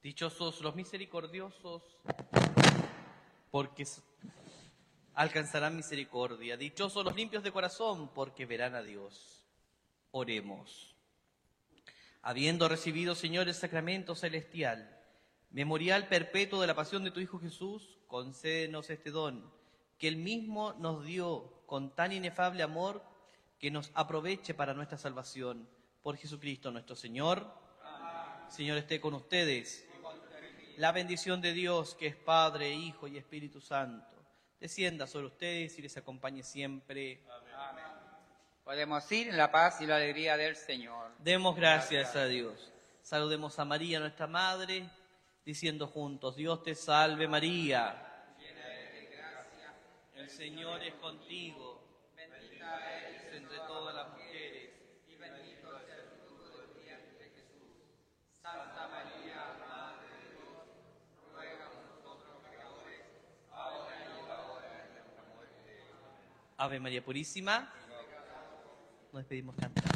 Dichosos los misericordiosos, porque alcanzarán misericordia. Dichosos los limpios de corazón, porque verán a Dios. Oremos. Habiendo recibido, Señor, el sacramento celestial, memorial perpetuo de la pasión de tu Hijo Jesús, concédenos este don, que Él mismo nos dio con tan inefable amor, que nos aproveche para nuestra salvación. Por Jesucristo nuestro Señor. Amén. Señor esté con ustedes. La bendición de Dios, que es Padre, Hijo y Espíritu Santo, descienda sobre ustedes y les acompañe siempre. Amén. Podemos ir en la paz y la alegría del Señor. Demos gracias a Dios. Saludemos a María, nuestra Madre, diciendo juntos: Dios te salve María. Llena eres de gracia, el Señor es contigo. bendita eres Entre todas las mujeres. y bendito es el fruto de tu vientre, Jesús. Santa María, Madre de Dios, ruega por nosotros pecadores, ahora y en la hora de nuestra muerte. Ave María Purísima. Nos despedimos cantando.